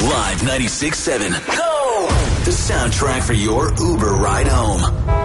Live 96.7. Go! The soundtrack for your Uber ride home.